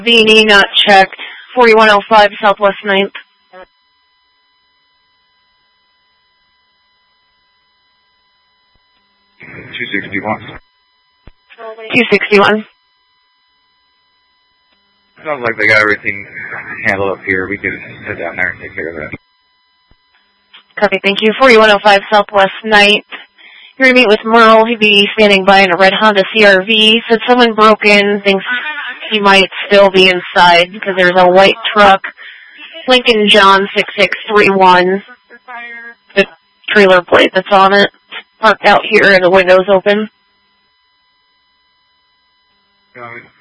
V&E not checked. 4105 Southwest 9th. 261. 261. Sounds like they got everything handled up here. We could sit down there and take care of that. Copy, thank you. 4105 Southwest 9th. You're going to meet with Merle. He'd be standing by in a red Honda CRV. Said someone broke in, thinks he might still be inside because there's a white truck. Lincoln John 6631. The trailer plate that's on it. Parked out here and the window's open. Got it.